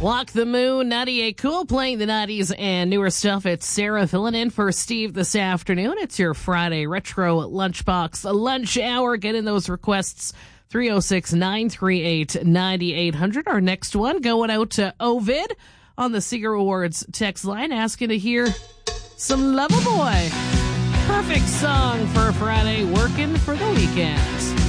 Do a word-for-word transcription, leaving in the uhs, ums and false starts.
Walk the Moon, ninety-eight Cool, playing the nineties and newer stuff. It's Sarah filling in for Steve this afternoon. It's your Friday Retro Lunchbox lunch hour. Get in those requests. three oh six, nine three eight, nine eight hundred. Our next one going out to Ovid on the Seeger Awards text line, asking to hear some Loverboy. Perfect song for a Friday, working for the weekend.